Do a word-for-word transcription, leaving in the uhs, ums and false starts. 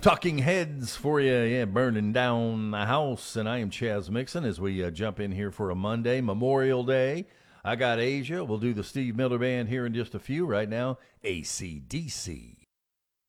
Talking Heads for you, yeah, burning down the house. And I am Chaz Mixon as we uh, jump in here for a Monday, Memorial Day. I got Asia. We'll do the Steve Miller Band here in just a few. Right now, A C D C.